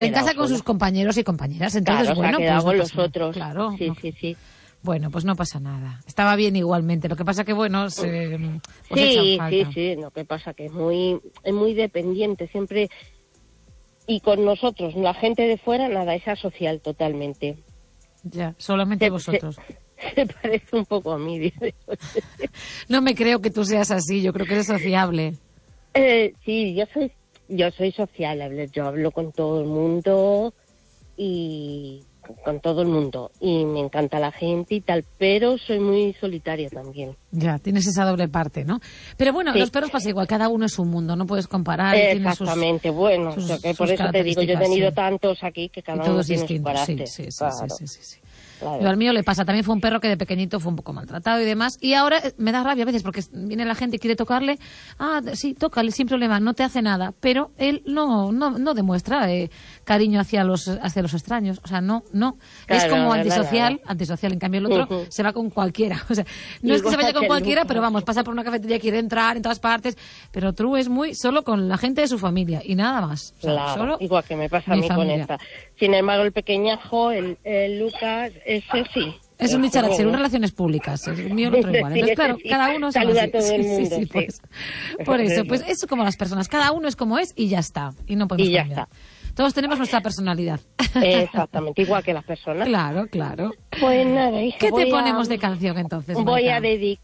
en casa con sus compañeros y compañeras, entonces claro, bueno, se ha quedado pues con no los pasa otros. nada. Claro. Sí, No. sí. Bueno, pues no pasa nada. Estaba bien igualmente. Lo que pasa que, bueno, os echan falta. Sí. Lo que pasa que es muy dependiente siempre. Y con nosotros, la gente de fuera, nada, es asocial totalmente. Ya, solamente vosotros. Se parece un poco a mí, dice. No me creo que tú seas así. Yo creo que eres sociable. Sí, yo soy sociable. Yo hablo con todo el mundo y me encanta la gente y tal, pero soy muy solitaria también. Ya, tienes esa doble parte, ¿no? Pero bueno, sí. Los perros pasa igual, cada uno es un mundo, no puedes comparar. Exactamente, bueno, por eso te digo, yo he tenido tantos aquí que cada uno tiene su carácter. Sí. Claro. Yo al mío le pasa, también fue un perro que de pequeñito fue un poco maltratado y demás, y ahora me da rabia a veces porque viene la gente y quiere tocarle, sí, tócale sin problema, no te hace nada, pero él no demuestra cariño hacia los extraños, o sea, no, claro, es como antisocial, en cambio el otro se va con cualquiera, o sea, no es que se vaya con cualquiera, pero vamos, pasa por una cafetería, quiere entrar en todas partes, pero True es muy solo con la gente de su familia y nada más. O sea, claro, solo igual que me pasa a mí familia. Con esta. Sin embargo, el pequeñajo, el Lucas, ese sí. Es un dicharachero, unas relaciones públicas. El mío el otro igual. Entonces, claro, cada uno saluda así. a todo el mundo. Sí. Pues, por eso, pues es como las personas. Cada uno es como es y ya está. Y no podemos cambiar. Todos tenemos nuestra personalidad. Exactamente, igual que las personas. Claro. Pues nada, hija, ¿qué te ponemos de canción entonces, Maika? Voy a dedicar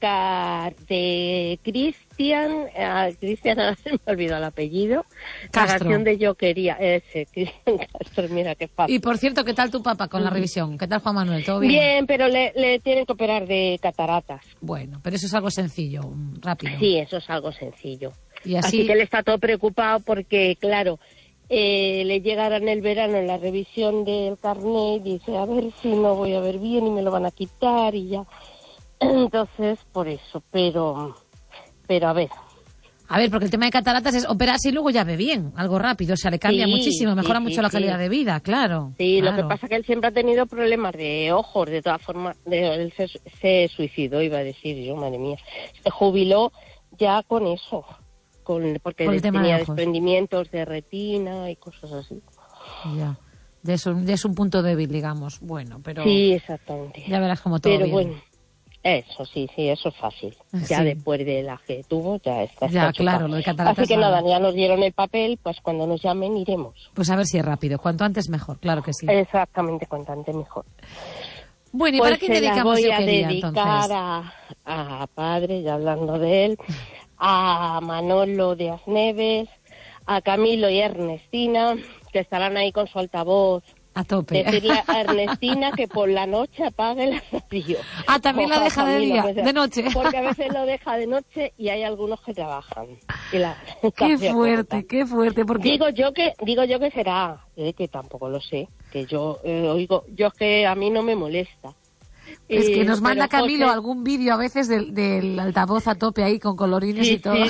de Cristian, ahora se me olvidó el apellido, Castro. La canción de Yo Quería, Cristian Castro, mira qué fácil. Y por cierto, ¿qué tal tu papá con la revisión? ¿Qué tal Juan Manuel? ¿Todo bien? Bien, pero le tienen que operar de cataratas. Bueno, pero eso es algo sencillo, rápido. Sí, eso es algo sencillo. Y así que él está todo preocupado porque, claro, le llegará en el verano en la revisión del carnet y dice, a ver si no voy a ver bien y me lo van a quitar y ya. Entonces, por eso, pero a ver. A ver, porque el tema de cataratas es operarse y luego ya ve bien, algo rápido, o sea, le cambia muchísimo, mejora mucho la calidad de vida, claro. Sí, claro. Lo que pasa es que él siempre ha tenido problemas de ojos, de todas formas, él se suicidó, iba a decir yo, madre mía, se jubiló ya con eso, porque él tenía desprendimientos de retina y cosas así. Ya es un punto débil, digamos, bueno, pero... Sí, exactamente. Ya verás como todo pero bien. Bueno. Eso sí, eso es fácil. Ya después de la que tuvo, ya está. Ya, claro, lo de cataratas. Así que nada, ya nos dieron el papel, pues cuando nos llamen iremos. Pues a ver si es rápido, cuanto antes mejor, claro que sí. Exactamente, cuanto antes mejor. Bueno, ¿y para quién dedicamos Yo Quería, entonces? Voy a dedicar a padre, ya hablando de él, a Manolo de Asneves, a Camilo y Ernestina, que estarán ahí con su altavoz. A tope. Decirle a Ernestina que por la noche apague la radio. También la deja de día, de noche. Porque a veces lo deja de noche y hay algunos que trabajan. Qué fuerte. Porque... Digo yo que será, que tampoco lo sé, que yo oigo, yo es que a mí no me molesta. Es que nos manda Camilo algún vídeo a veces del altavoz a tope ahí con colorines y todo.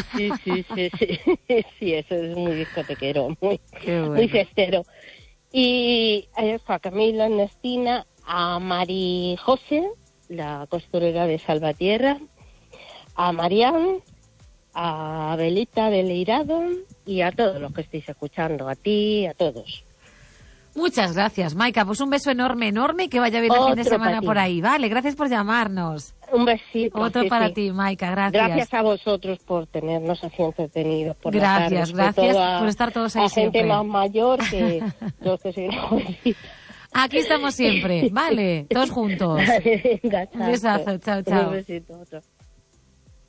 Sí, eso es muy discotequero, muy festero. Y a Camila, Ernestina, a Mari José, la costurera de Salvatierra, a Marián, a Belita de Leirado y a todos los que estéis escuchando, a ti, a todos. Muchas gracias, Maika. Pues un beso enorme y que vaya bien el fin de semana por ahí. Vale, gracias por llamarnos. Un besito. Otro para ti, Maika, gracias. Gracias a vosotros por tenernos así entretenidos. Gracias por estar todos ahí siempre. A gente más mayor que los que soy jovencita. Aquí estamos siempre, vale, todos juntos. Vale, venga, un besazo, chao. Un besito, otro.